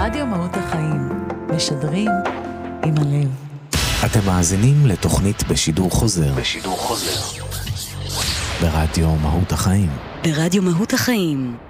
רדיו מהות החיים, משדרים עם הלב. אתם מאזינים לתוכנית בשידור חוזר. ברדיו מהות החיים. ברדיו מהות החיים.